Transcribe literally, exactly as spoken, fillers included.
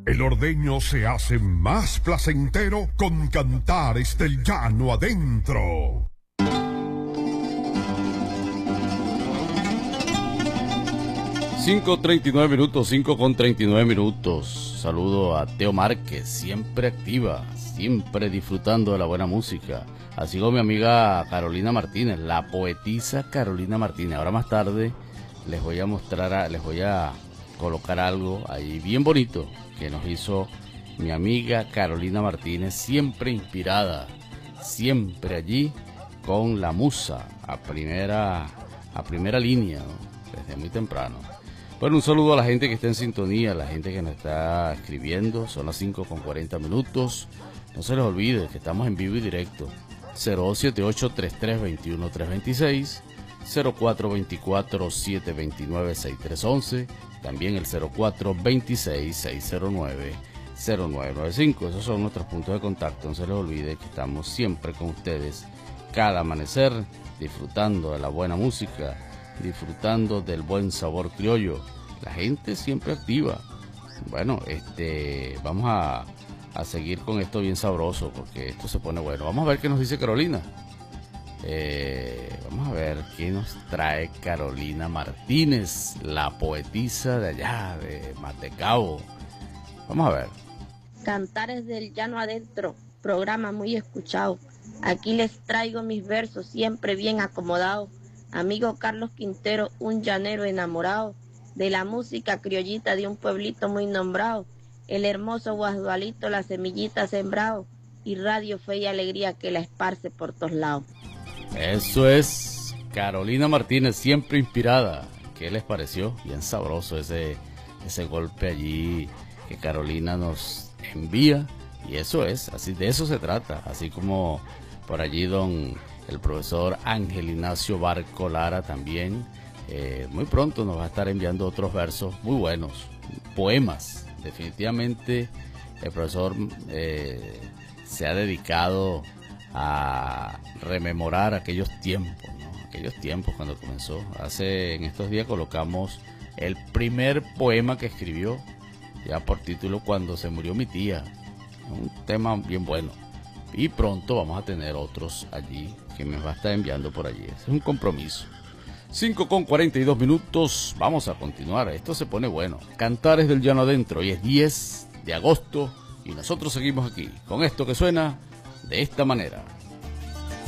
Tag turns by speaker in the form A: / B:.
A: El ordeño se hace más placentero con Cantares del Llano Adentro.
B: cinco treinta y nueve minutos, cinco con treinta y nueve minutos. Saludo a Teo Márquez, siempre activa, siempre disfrutando de la buena música. Así como mi amiga Carolina Martínez, la poetisa Carolina Martínez. Ahora más tarde les voy a mostrar, les voy a colocar algo ahí bien bonito que nos hizo mi amiga Carolina Martínez, siempre inspirada, siempre allí con la musa a primera, a primera línea, ¿no? Desde muy temprano. Bueno, un saludo a la gente que está en sintonía, a la gente que nos está escribiendo. Son las cinco con cuarenta minutos. No se les olvide que estamos en vivo y directo. cero dos siete ocho, treinta y tres veintiuno, trescientos veintiséis, cero cuatro veinticuatro, setecientos veintinueve, sesenta y tres once, también el cero cuatro veintiséis, seiscientos nueve, cero nueve nueve cinco. Esos son nuestros puntos de contacto. No se les olvide que estamos siempre con ustedes cada amanecer, disfrutando de la buena música, disfrutando del buen sabor criollo. La gente siempre activa. Bueno, este vamos a, a seguir con esto bien sabroso porque esto se pone bueno. Vamos a ver qué nos dice Carolina. Eh, vamos a ver qué nos trae Carolina Martínez, la poetisa de allá, de Matecabo. Vamos a ver.
C: Cantares del Llano Adentro, programa muy escuchado. Aquí les traigo mis versos siempre bien acomodados. Amigo Carlos Quintero, un llanero enamorado de la música criollita de un pueblito muy nombrado. El hermoso Guasdualito, la semillita sembrado, y Radio Fe y Alegría que la esparce por todos lados.
B: Eso es Carolina Martínez, siempre inspirada. ¿Qué les pareció? Bien sabroso ese, ese golpe allí que Carolina nos envía. Y eso es, así de eso se trata. Así como por allí don el profesor Ángel Ignacio Barco Lara también. Eh, muy pronto nos va a estar enviando otros versos muy buenos, poemas. Definitivamente el profesor eh, se ha dedicado a rememorar aquellos tiempos, ¿no? Aquellos tiempos cuando comenzó. Hace, en estos días colocamos el primer poema que escribió, ya por título Cuando se murió mi tía. Un tema bien bueno. Y pronto vamos a tener otros allí que me va a estar enviando por allí. Es un compromiso. cinco con cuarenta y dos minutos. Vamos a continuar. Esto se pone bueno. Cantares del Llano Adentro. Hoy es diez de agosto y nosotros seguimos aquí con esto que suena de esta manera.